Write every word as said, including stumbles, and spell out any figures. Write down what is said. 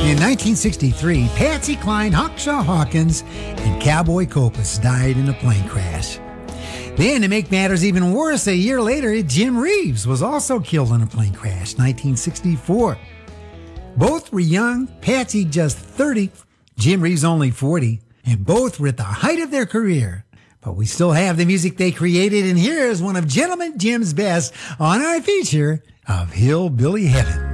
In nineteen sixty-three, Patsy Cline, Hawkshaw Hawkins, and Cowboy Copas died in a plane crash. Then, to make matters even worse, a year later, Jim Reeves was also killed in a plane crash, nineteen sixty-four. Both were young, Patsy just thirty, Jim Reeves only forty, and both were at the height of their career. But we still have the music they created, and here is one of Gentleman Jim's best on our feature of Hillbilly Heaven.